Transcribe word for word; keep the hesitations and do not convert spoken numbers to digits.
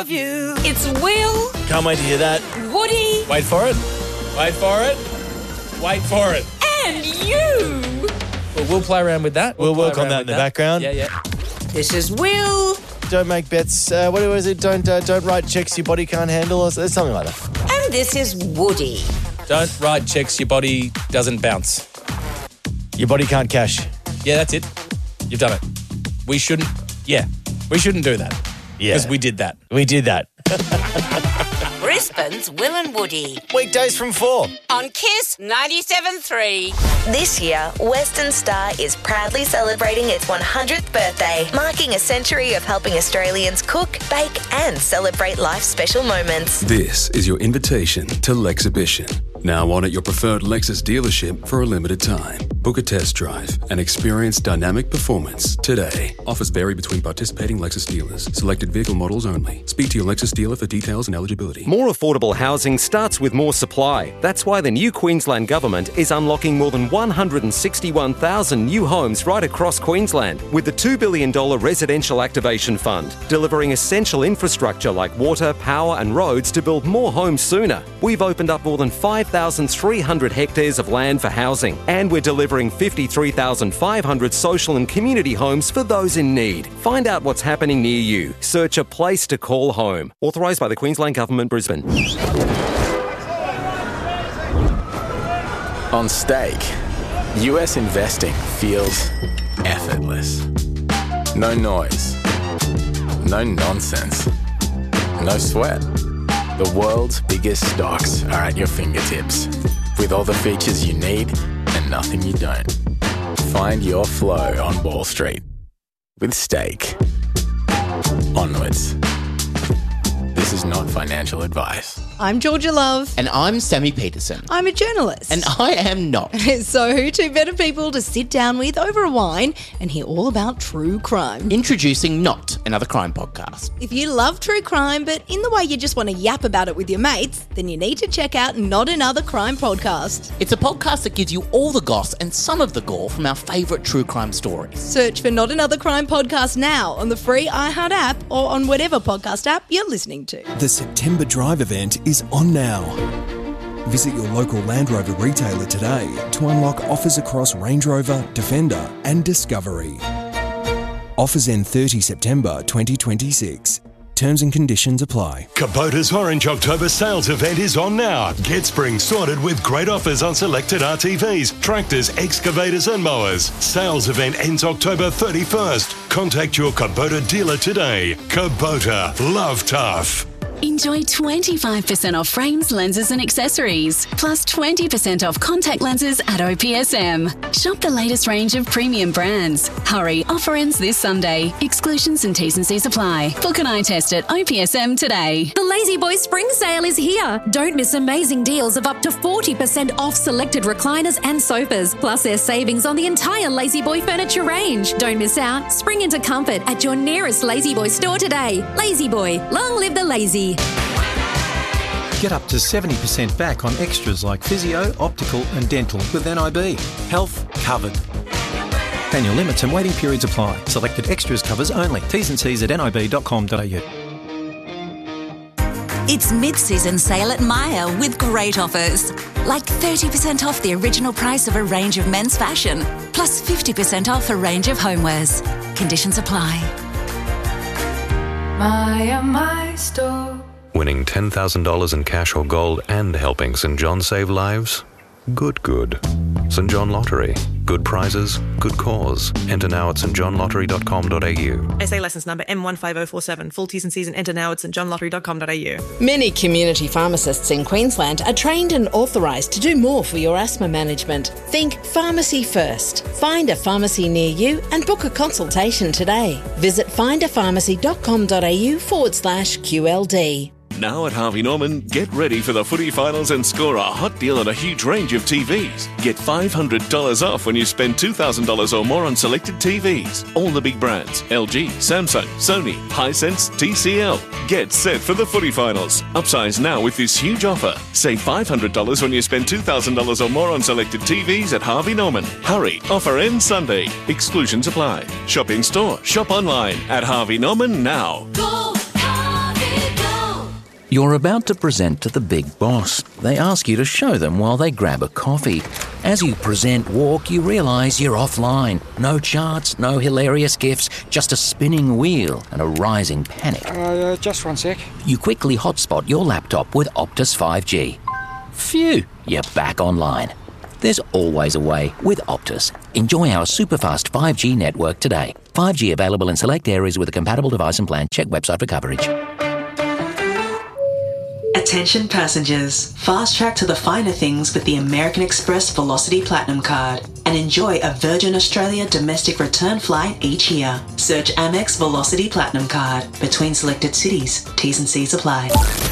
love you. It's Will. Can't wait to hear that. Woody. Wait for it. Wait for it. Wait for it. And you. Well, we'll play around with that. We'll, We'll, work play on around that in with the background. Yeah, yeah. This is Will. Don't make bets. Uh, what was it? Don't uh, don't write checks your body can't handle or something like that. And this is Woody. Don't write checks your body doesn't bounce. Your body can't cash. Yeah, that's it. You've done it. We shouldn't, yeah, we shouldn't do that. Yeah. Because we did that. We did that. Brisbane's Will and Woody. Weekdays from four. On Kiss ninety-seven three. This year, Western Star is proudly celebrating its one hundredth birthday, marking a century of helping Australians cook, bake and celebrate life's special moments. This is your invitation to Lexhibition. Now on at your preferred Lexus dealership for a limited time. Book a test drive and experience dynamic performance today. Offers vary between participating Lexus dealers. Selected vehicle models only. Speak to your Lexus dealer for details and eligibility. More affordable housing starts with more supply. That's why the new Queensland Government is unlocking more than one hundred sixty-one thousand new homes right across Queensland with the two billion dollars Residential Activation Fund, delivering essential infrastructure like water, power and roads to build more homes sooner. We've opened up more than five thousand three hundred hectares of land for housing, and we're delivering fifty-three thousand five hundred social and community homes for those in need. Find out what's happening near you. Search a place to call home. Authorised by the Queensland Government, Brisbane. On Stake, U S investing feels effortless. No noise. No nonsense. No sweat. The world's biggest stocks are at your fingertips, with all the features you need and nothing you don't. Find your flow on Wall Street with Stake. Onwards. This is not financial advice. I'm Georgia Love. And I'm Sammy Peterson. I'm a journalist. And I am not. So who two better people to sit down with over a wine and hear all about true crime? Introducing Not, another crime podcast. If you love true crime, but in the way you just want to yap about it with your mates, then you need to check out Not Another Crime Podcast. It's a podcast that gives you all the goss and some of the gore from our favourite true crime stories. Search for Not Another Crime Podcast now on the free iHeart app or on whatever podcast app you're listening to. The September Drive event is on now. Visit your local Land Rover retailer today to unlock offers across Range Rover, Defender and Discovery. Offers end thirtieth September twenty twenty-six. Terms and conditions apply. Kubota's Orange October sales event is on now. Get spring sorted with great offers on selected R T Vs, tractors, excavators and mowers. Sales event ends October thirty-first. Contact your Kubota dealer today. Kubota, love tough. Enjoy twenty-five percent off frames, lenses and accessories, plus twenty percent off contact lenses at O P S M. Shop the latest range of premium brands. Hurry, offer ends this Sunday. Exclusions and T's and C's apply. Book an eye test at O P S M today. The Lazy Boy Spring Sale is here. Don't miss amazing deals of up to forty percent off selected recliners and sofas. Plus there's savings on the entire Lazy Boy furniture range. Don't miss out. Spring into comfort at your nearest Lazy Boy store today. Lazy Boy, long live the lazy. Get up to seventy percent back on extras like physio, optical and dental with N I B. Health covered. Annual limits and waiting periods apply. Selected extras covers only. T's and C's at N I B dot com dot A U. It's mid-season sale at Myer with great offers. Like thirty percent off the original price of a range of men's fashion, plus fifty percent off a range of homewares. Conditions apply. Myer, my store. Winning ten thousand dollars in cash or gold and helping Saint John save lives? Good, good. Saint John Lottery. Good prizes, good cause. Enter now at st john lottery dot com dot a u. S A licence number M one five zero four seven. Full T's and C's and enter now at st john lottery dot com dot a u. Many community pharmacists in Queensland are trained and authorised to do more for your asthma management. Think pharmacy first. Find a pharmacy near you and book a consultation today. Visit find a pharmacy dot com dot a u forward slash Q L D. Now at Harvey Norman, get ready for the footy finals and score a hot deal on a huge range of T Vs. Get five hundred dollars off when you spend two thousand dollars or more on selected T Vs. All the big brands, L G, Samsung, Sony, Hisense, T C L. Get set for the footy finals. Upsize now with this huge offer. Save five hundred dollars when you spend two thousand dollars or more on selected T Vs at Harvey Norman. Hurry, offer ends Sunday. Exclusions apply. Shop in store, shop online at Harvey Norman now. Go, Harvey, go. You're about to present to the big boss. They ask you to show them while they grab a coffee. As you present walk, you realise you're offline. No charts, no hilarious gifs, just a spinning wheel and a rising panic. Uh, just one sec. You quickly hotspot your laptop with Optus five G. Phew, you're back online. There's always a way with Optus. Enjoy our superfast five G network today. five G available in select areas with a compatible device and plan. Check website for coverage. Attention passengers, fast track to the finer things with the American Express Velocity Platinum Card and enjoy a Virgin Australia domestic return flight each year. Search Amex Velocity Platinum Card between selected cities. T's and C's apply.